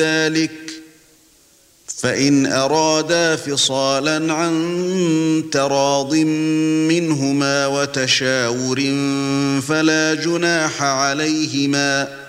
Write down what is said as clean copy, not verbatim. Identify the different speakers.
Speaker 1: ذلك فإن أرادا فصالا عن تراض منهما وتشاور فلا جناح عليهما